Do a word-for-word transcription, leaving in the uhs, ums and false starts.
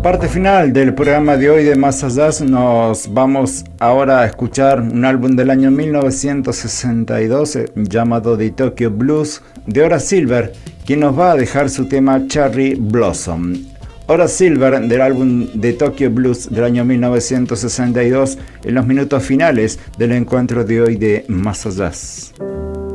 Parte final del programa de hoy de Más Allá. Nos vamos ahora a escuchar un álbum del año mil novecientos sesenta y dos llamado The Tokyo Blues de Horace Silver, quien nos va a dejar su tema Cherry Blossom. Horace Silver, del álbum The Tokyo Blues del año mil novecientos sesenta y dos, en los minutos finales del encuentro de hoy de Más Allá.